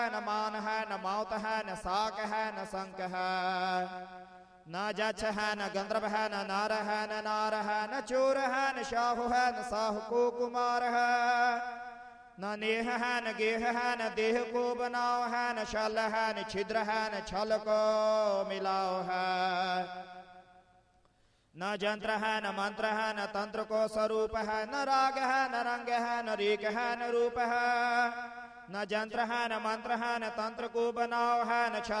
न मान है न मौत है न साक है न संक है न जच है न गंधर्व है न नार है न नार है न चोर है न शाहु है न साहु को कुमार है न नेह है न गेह है न देह को बनाओ है न छल है न छिद्र है न छल को मिलाओ है न जंत्र है न मंत्र है न तंत्र को स्वरूप है न राग है न रंग है न रीक है न रूप है न जंत्र है न मंत्र है न तंत्र को बनाओ है न